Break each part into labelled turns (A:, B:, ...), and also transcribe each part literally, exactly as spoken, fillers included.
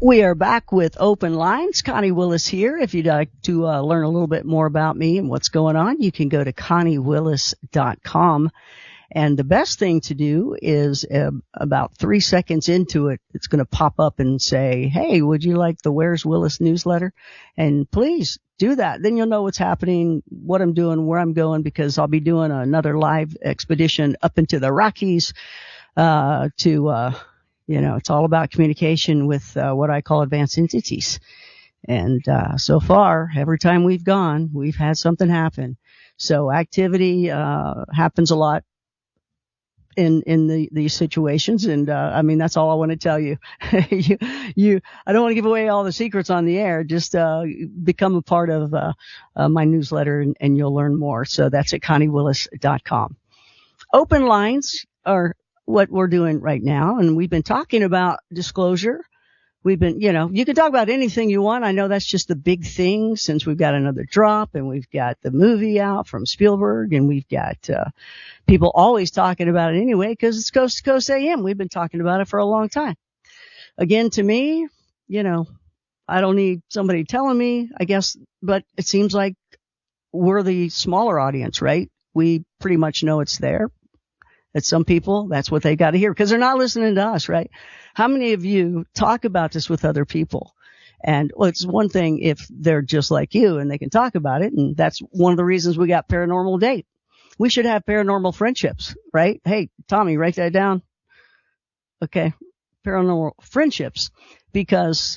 A: We are back with Open Lines. Connie Willis here. If you'd like to uh, learn a little bit more about me and what's going on, you can go to connie willis dot com. And the best thing to do is uh, about three seconds into it, it's going to pop up and say, hey, would you like the Where's Willis newsletter? And please do that. Then you'll know what's happening, what I'm doing, where I'm going, because I'll be doing another live expedition up into the Rockies uh to uh You know, it's all about communication with uh, what I call advanced entities. And uh so far, every time we've gone, we've had something happen. So activity uh happens a lot in in the these situations. And uh I mean, that's all I want to tell you. you you I don't want to give away all the secrets on the air. Just uh become a part of uh, uh my newsletter, and, and you'll learn more. So that's at connie willis dot com. Open lines are what we're doing right now. And we've been talking about disclosure. We've been, you know, you can talk about anything you want. I know that's just the big thing, since we've got another drop and we've got the movie out from Spielberg, and we've got, uh, people always talking about it anyway, because it's Coast to Coast A M. We've been talking about it for a long time. Again, to me, you know, I don't need somebody telling me, I guess, but it seems like we're the smaller audience, right? We pretty much know it's there. That some people, that's what they got to hear, because they're not listening to us, right? How many of you talk about this with other people? And well, it's one thing if they're just like you and they can talk about it. And that's one of the reasons we got Paranormal Date. We should have paranormal friendships, right? Hey, Tommy, write that down. Okay. Paranormal friendships, because,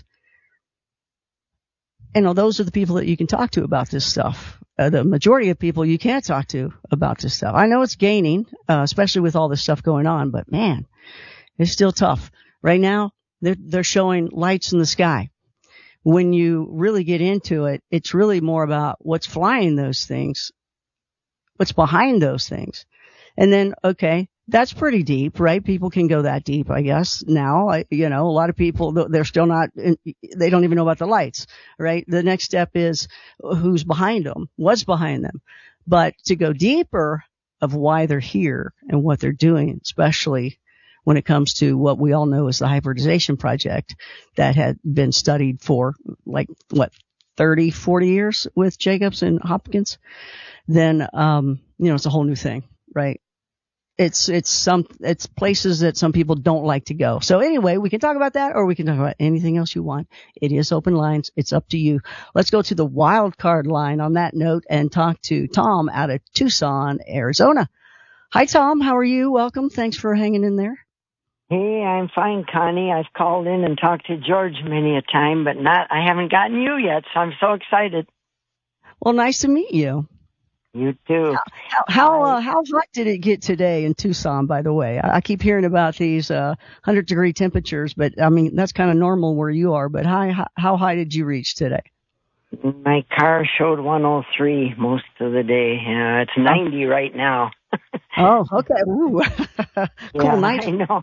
A: you know, those are the people that you can talk to about this stuff. Uh, the majority of people you can't talk to about this stuff. I know it's gaining, uh, especially with all this stuff going on, but man, it's still tough. Right now, they're, they're showing lights in the sky. When you really get into it, it's really more about what's flying those things, what's behind those things. And then, okay, that's pretty deep, right? People can go that deep, I guess. Now, I, you know, a lot of people, they're still not, they don't even know about the lights, right? The next step is who's behind them, what's behind them. But to go deeper of why they're here and what they're doing, especially when it comes to what we all know as the hybridization project that had been studied for like, what, thirty, forty years with Jacobs and Hopkins, then, um, you know, it's a whole new thing, right? It's, it's some, it's places that some people don't like to go. So anyway, we can talk about that, or we can talk about anything else you want. It is open lines. It's up to you. Let's go to the wild card line on that note and talk to Tom out of Tucson, Arizona. Hi, Tom. How are you? Welcome. Thanks for hanging in there.
B: Hey, I'm fine, Connie. I've called in and talked to George many a time, but not, I haven't gotten you yet, so I'm so excited.
A: Well, nice to meet you.
B: You too.
A: How how, uh, how hot did it get today in Tucson, by the way? I, I keep hearing about these uh, one hundred degree temperatures, but I mean, that's kind of normal where you are. But how, how high did you reach today?
B: My car showed one oh three most of the day. Yeah, it's ninety right now.
A: Oh, okay. Ooh. Cool,
B: yeah,
A: nice.
B: I know.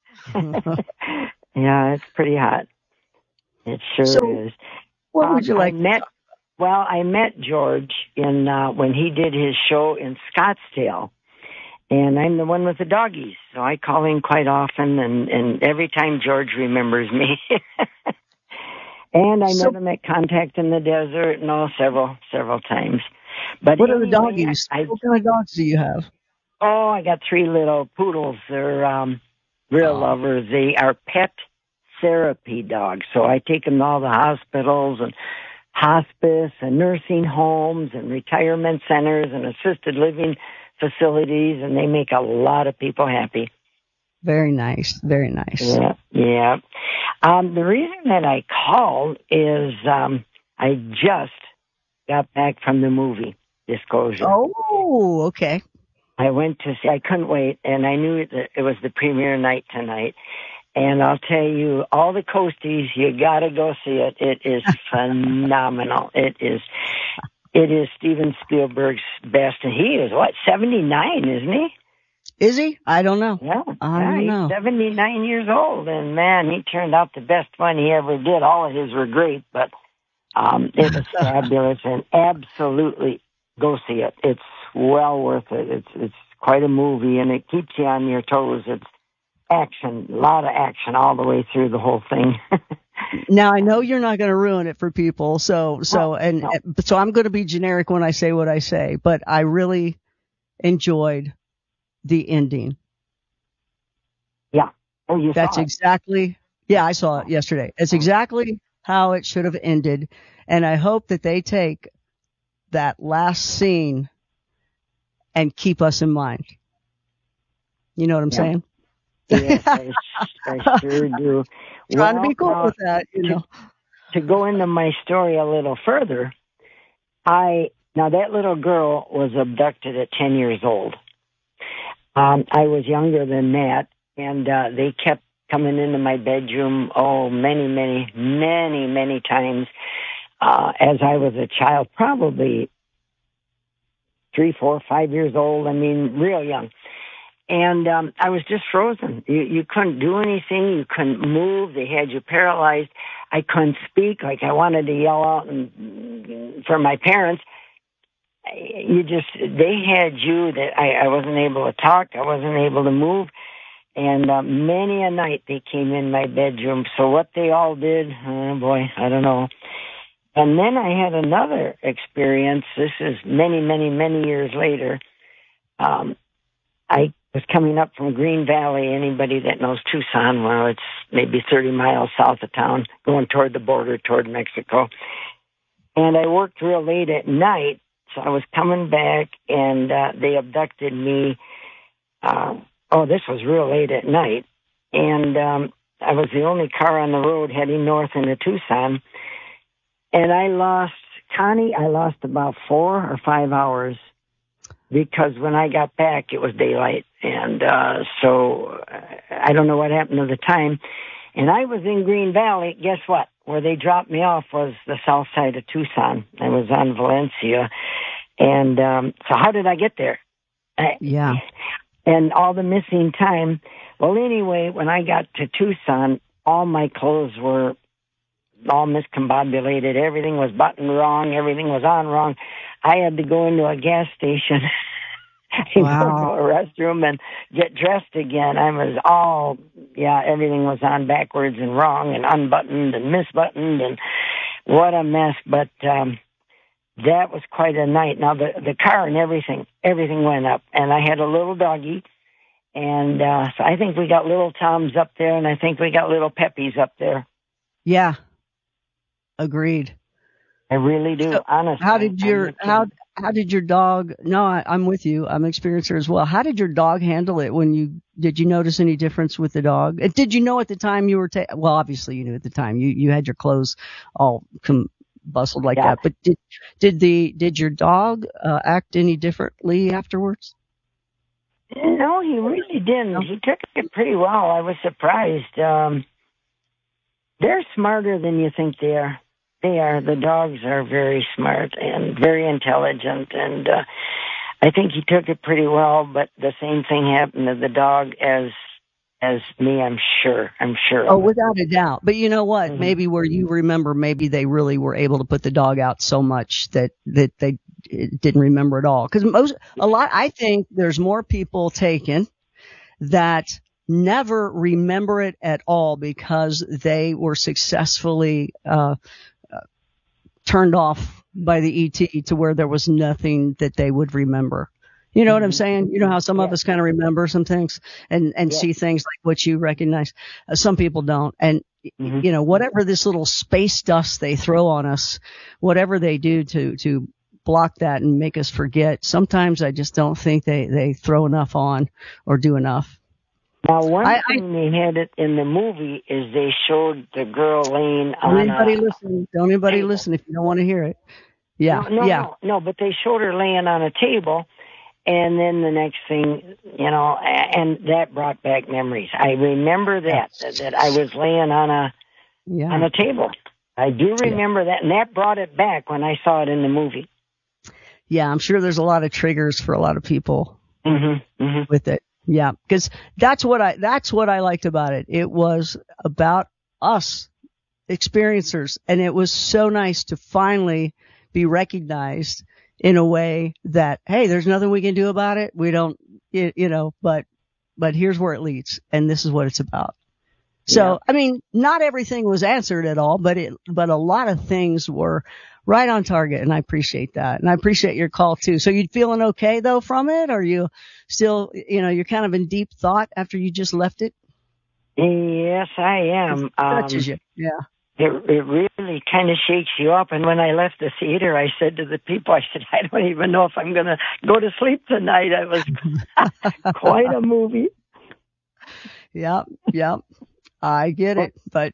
B: Yeah, it's pretty hot. It sure
A: so,
B: is.
A: What um, would you like?
B: I met, well, I met George in uh, when he did his show in Scottsdale, and I'm the one with the doggies, so I call in quite often, and, and every time George remembers me. And I
A: so,
B: met him at Contact in the Desert, no, several, several times. But
A: what
B: anyway,
A: are the doggies?
B: I,
A: what kind of dogs do you have?
B: Oh, I got three little poodles. They're um, real
A: oh.
B: lovers. They are pet therapy dogs. So I take them to all the hospitals and hospice and nursing homes and retirement centers and assisted living facilities, and they make a lot of people happy.
A: Very nice. Very nice.
B: Yeah, yeah. Um, the reason that I called is um, I just got back from the movie Disclosure.
A: Oh, okay.
B: I went to see, I couldn't wait, and I knew that it was the premiere night tonight. And I'll tell you, all the coasties, you gotta go see it. It is phenomenal. It is, it is Steven Spielberg's best, and he is, what, seventy-nine, isn't he?
A: Is he? I don't know.
B: Yeah,
A: I
B: yeah,
A: don't
B: he's
A: know.
B: seventy-nine years old, and man, he turned out the best one he ever did. All of his were great, but um, it was fabulous, and absolutely go see it. It's well worth it. It's it's quite a movie, and it keeps you on your toes. It's action, a lot of action all the way through the whole thing.
A: Now I know you're not going to ruin it for people, so so
B: Oh,
A: and
B: no.
A: so I'm going to be generic when I say what I say, but I really enjoyed the ending.
B: Yeah. Oh, you
A: That's
B: saw it.
A: exactly, yeah, I saw it yesterday. It's exactly how it should have ended, and I hope that they take that last scene and keep us in mind. You know what I'm
B: Yeah.
A: saying?
B: Yes, I, I sure do.
A: Trying to
B: Well,
A: be cool
B: now,
A: with that, you know.
B: to, to go into my story a little further, I now that little girl was abducted at ten years old. Um, I was younger than that, and uh, they kept coming into my bedroom, oh, many, many, many, many times uh, as I was a child, probably three, four, five years old. I mean, real young. And um, I was just frozen. You, you couldn't do anything. You couldn't move. They had you paralyzed. I couldn't speak. Like I wanted to yell out and, for my parents. You just, they had you that I, I wasn't able to talk. I wasn't able to move. And uh, many a night they came in my bedroom. So what they all did, oh boy, I don't know. And then I had another experience. This is many, many, many years later. Um, I was coming up from Green Valley. Anybody that knows Tucson, well, it's maybe thirty miles south of town, going toward the border, toward Mexico. And I worked real late at night, so I was coming back, and uh, they abducted me. Uh, oh, this was real late at night. And um, I was the only car on the road heading north into Tucson. And I lost, Connie, I lost about four or five hours because when I got back, it was daylight. And uh, so I don't know what happened to the time. And I was in Green Valley. Guess what? Where they dropped me off was the south side of Tucson. I was on Valencia. And um, so how did I get there? I,
A: Yeah.
B: And all the missing time. Well, anyway, when I got to Tucson, all my clothes were all miscombobulated. Everything was buttoned wrong. Everything was on wrong. I had to go into a gas station,
A: Wow.
B: go to a restroom, and get dressed again. I was all, yeah, everything was on backwards and wrong and unbuttoned and misbuttoned, and what a mess. But um, that was quite a night. Now, the, the car and everything, everything went up, and I had a little doggie. And uh, so I think we got little Toms up there, and I think we got little Peppies up there.
A: Yeah. Agreed.
B: I really do,
A: So
B: honestly.
A: how did your
B: I'm
A: how how did your dog? No, I, I'm with you. I'm an experiencer as well. How did your dog handle it when you did you notice any difference with the dog? And did you know at the time you were ta- well? Obviously, you knew at the time. You you had your clothes all com- bustled like
B: Yeah.
A: that. But did did the did your dog uh, act any differently afterwards?
B: No, he really didn't.
A: No?
B: He took it pretty well. I was surprised. Um, they're smarter than you think they are. They are. The dogs are very smart and very intelligent, and uh, I think he took it pretty well. But the same thing happened to the dog as as me. I'm sure. I'm sure.
A: Oh,
B: of it.
A: without a doubt. But you know what?
B: Mhm.
A: Maybe where you remember, maybe they really were able to put the dog out so much that, that they didn't remember it all. Cause most, a lot, I think there's more people taken that never remember it at all because they were successfully, uh, uh turned off by the E T to where there was nothing that they would remember. You know what I'm saying? You know how some of
B: Yeah.
A: us kind of remember some things and, and
B: Yeah.
A: see things like what you recognize. Uh, some people don't. And,
B: Mhm.
A: you know, whatever this little space dust they throw on us, whatever they do to, to block that and make us forget, sometimes I just don't think they, they throw enough on or do enough.
B: Now, one
A: I,
B: thing they had it in the movie is they showed the girl laying
A: I, don't
B: on
A: anybody
B: a
A: listen. Don't anybody
B: table.
A: listen if you don't want to hear it. Yeah.
B: No, no,
A: yeah.
B: no, no, but they showed her laying on a table. And then the next thing, you know, and that brought back memories. I remember that, that, that I was laying on a,
A: Yeah.
B: on a table. I do remember that, and that brought it back when I saw it in the movie.
A: Yeah, I'm sure there's a lot of triggers for a lot of people
B: Mm-hmm, mm-hmm.
A: with it. Yeah, because that's what I, that's what I liked about it. It was about us experiencers, and it was so nice to finally be recognized in a way that, hey, there's nothing we can do about it. We don't, you, you know, but, but here's where it leads, and this is what it's about. So,
B: yeah.
A: I mean, not everything was answered at all, but it, but a lot of things were right on target, and I appreciate that. And I appreciate your call too. So you feeling okay though from it? Or you still, you know, you're kind of in deep thought after you just left it?
B: Yes, I am.
A: It touches
B: Um,
A: you. Yeah.
B: It, it really kind of shakes you up. And when I left the theater, I said to the people, I said, I don't even know if I'm going to go to sleep tonight. It was quite a movie.
A: Yep. Yep. I get it, but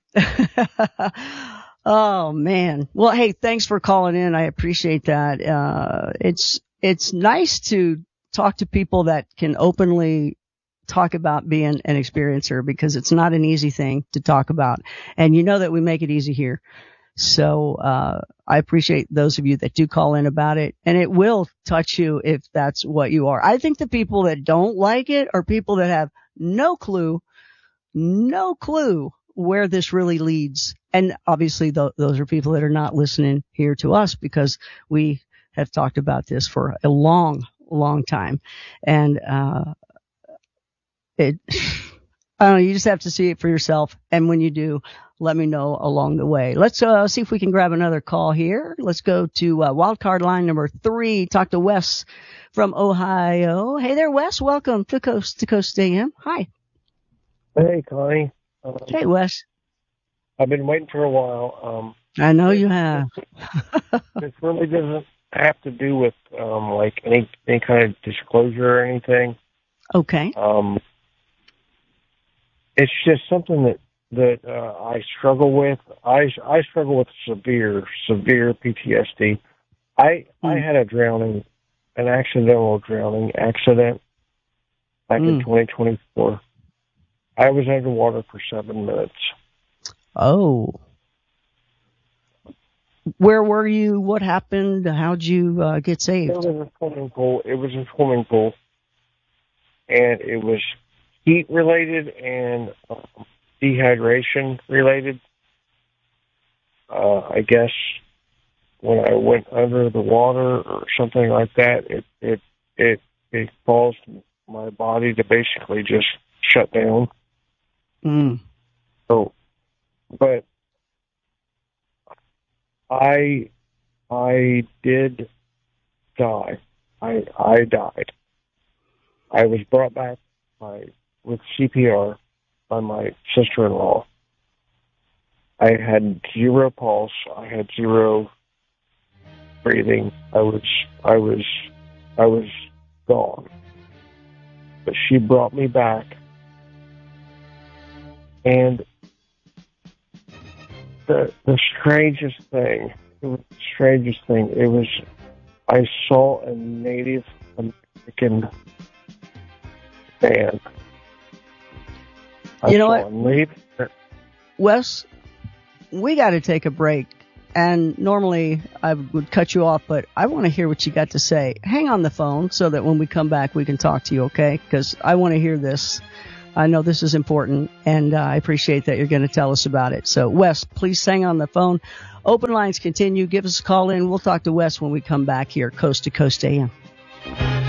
A: oh man. Well, hey, thanks for calling in. I appreciate that. Uh, it's, it's nice to talk to people that can openly talk about being an experiencer, because it's not an easy thing to talk about. And you know that we make it easy here. So, uh, I appreciate those of you that do call in about it, and it will touch you if that's what you are. I think the people that don't like it are people that have no clue, no clue where this really leads. And obviously th- those are people that are not listening here to us, because we have talked about this for a long, long time. And, uh, It, I don't know, you just have to see it for yourself. And when you do, let me know along the way. Let's uh, see if we can grab another call here. Let's go to uh, wildcard line number three. Talk to Wes from Ohio. Hey there, Wes. Welcome to Coast to Coast A M. Hi.
C: Hey, Connie. Um,
A: hey, Wes.
C: I've been waiting for a while. Um,
A: I know you have.
C: This really doesn't have to do with um, like any any kind of disclosure or anything.
A: Okay.
C: Um, it's just something that that uh, I struggle with. I I struggle with severe severe P T S D. I mm. I had a drowning, an accidental drowning accident back mm. in twenty twenty-four. I was underwater for seven minutes.
A: Oh. Where were you? What happened? How'd you uh, get saved?
C: It was a swimming pool. It was a swimming pool, and it was heat related and um, dehydration related. Uh, I guess when I went under the water or something like that, it it it it caused my body to basically just shut down.
A: Mm.
C: So, but I I did die. I I died. I was brought back by with C P R by my sister-in-law. I had zero pulse. I had zero breathing. I was I was I was gone. But she brought me back, and the the strangest thing, it was the strangest thing. It was I saw a Native American man. I
A: you know
C: saw
A: what,
C: Native...
A: Wes? We got to take a break. And normally I would cut you off, but I want to hear what you got to say. Hang on the phone so that when we come back, we can talk to you, okay? Because I want to hear this. I know this is important, and uh, I appreciate that you're going to tell us about it. So, Wes, please hang on the phone. Open lines continue. Give us a call in. We'll talk to Wes when we come back here, Coast to Coast A M.